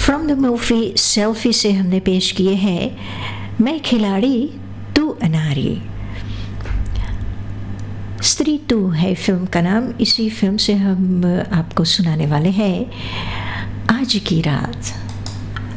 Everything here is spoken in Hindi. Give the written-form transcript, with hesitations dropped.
फ्रॉम द मूवी सेल्फी से हमने पेश किए हैं मैं खिलाड़ी तू अनारी। स्त्री तू है फिल्म का नाम। इसी फिल्म से हम आपको सुनाने वाले हैं आज की रात।